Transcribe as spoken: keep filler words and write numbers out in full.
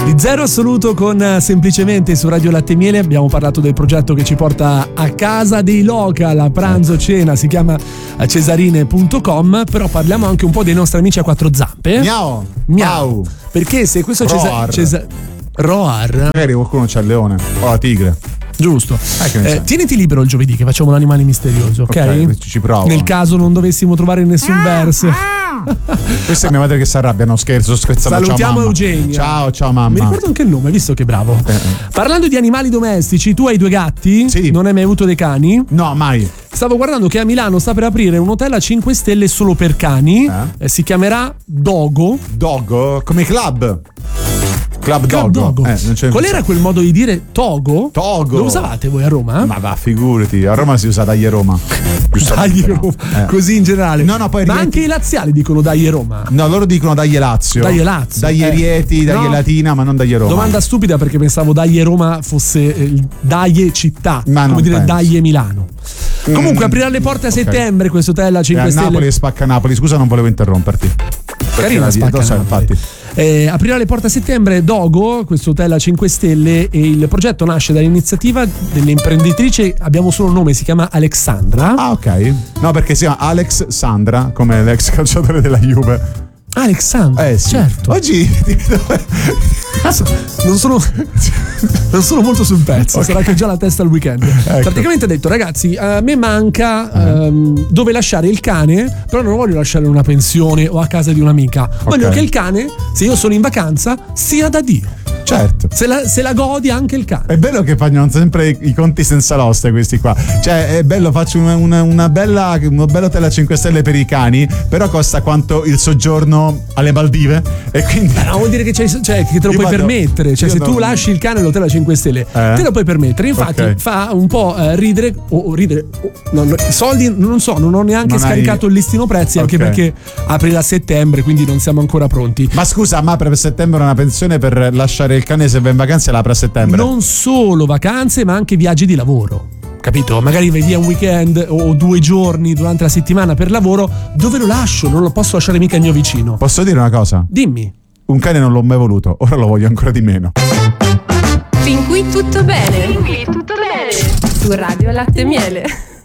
Di Zero Assoluto con Semplicemente su Radio Latte e Miele. Abbiamo parlato del progetto che ci porta a casa dei local a pranzo cena, si chiama cesarine punto com, però parliamo anche un po' dei nostri amici a quattro zampe. Miau. Miau. Perché se questo Roar. Cesa- Roar magari qualcuno c'ha il leone o la tigre. Giusto. Eh, eh, tieniti libero il giovedì che facciamo l'animale misterioso, ok? Ok, ci provo. Nel caso non dovessimo trovare nessun ah, verso. Ah. Questa è mia madre che si arrabbia, no scherzo, scherzando. Salutiamo ciao, Eugenia. Ciao, ciao mamma. Mi ricordo anche il nome, visto che bravo. Eh. Parlando di animali domestici, tu hai due gatti? Sì. Non hai mai avuto dei cani? No, mai. Stavo guardando che a Milano sta per aprire un hotel a cinque stelle solo per cani. Eh? Eh, si chiamerà Dogo. Dogo? Come club? Club, Club Dogo. Dogo. Eh, non c'è Qual era quel modo di dire Togo? Togo. Lo usavate voi a Roma? Ma va, figurati, a Roma si usa Dagli Roma. Dagli Roma. Eh. Così in generale. No, no, poi Ma Rieti... anche i laziali dicono Dagli Roma. No, loro dicono Dagli Lazio. Dagli Lazio. Dagli eh. Rieti, Dagli no. Latina, ma non Dagli Roma. Domanda stupida perché pensavo Dagli Roma fosse il Dagli città. Ma come dire penso. Dagli Milano. Mm. Comunque aprirà le porte a okay. settembre questo hotel a cinque a stelle. Napoli e spacca Napoli. Scusa, non volevo interromperti. Carina spacca so, infatti. Eh, aprirà le porte a settembre Dogo, questo hotel a cinque stelle, e il progetto nasce dall'iniziativa dell'imprenditrice, abbiamo solo il nome, si chiama Alexandra. Ah, ok. No, perché si chiama Alex Sandra, come l'ex calciatore della Juve. Alexandra, eh sì. certo. Oggi non sono non sono molto sul pezzo, okay. Sarà che già la testa al weekend. Ecco. Praticamente ha detto: ragazzi, a me manca uh-huh. um, dove lasciare il cane, però non voglio lasciare in una pensione o a casa di un'amica. Voglio okay. che il cane, se io sono in vacanza, sia da Dio. Certo. Se la, se la godi anche il cane. È bello che fanno sempre i, i conti senza l'oste questi qua. Cioè è bello, faccio una, una, una bella un bello hotel a cinque stelle per i cani, però costa quanto il soggiorno alle Maldive. E quindi Beh, no, vuol dire che, c'hai, cioè, che te lo io puoi vado, permettere. Cioè se tu non... lasci il cane all'hotel a cinque stelle, eh? te lo puoi permettere. Infatti okay. fa un po' eh, ridere o, o ridere o, no, no, i soldi non so, non ho neanche non scaricato hai... il listino prezzi, okay. anche perché aprirà a settembre, quindi non siamo ancora pronti. Ma scusa, ma per settembre una pensione per lasciare il cane se va in vacanza e l'apre a settembre? Non solo vacanze, ma anche viaggi di lavoro. Capito? Magari vai via un weekend o due giorni durante la settimana per lavoro. Dove lo lascio? Non lo posso lasciare mica il mio vicino. Posso dire una cosa? Dimmi. Un cane non l'ho mai voluto, ora lo voglio ancora di meno. Fin qui tutto bene. Fin qui tutto bene. Su Radio Latte e Miele.